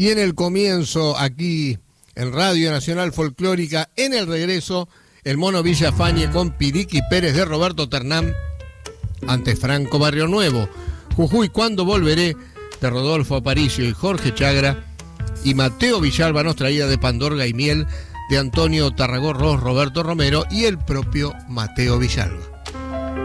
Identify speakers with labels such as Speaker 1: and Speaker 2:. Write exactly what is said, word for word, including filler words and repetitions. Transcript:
Speaker 1: Y en el comienzo, aquí en Radio Nacional Folclórica, en el regreso, el Mono Villafañe con Piriqui Pérez de Roberto Ternán, ante Franco Barrio Nuevo. Jujuy, ¿cuándo volveré?, de Rodolfo Aparicio y Jorge Chagra. Y Mateo Villalba nos traía de Pandorga y Miel, de Antonio Tarragó Ros, Roberto Romero y el propio Mateo Villalba.